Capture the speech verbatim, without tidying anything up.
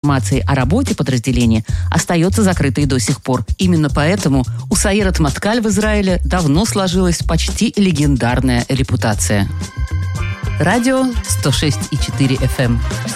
информацией о работе подразделения остается закрытой до сих пор. Именно поэтому у Саират Маткаль в Израиле давно сложилась почти легендарная репутация. Радио сто шесть и четыре эф эм.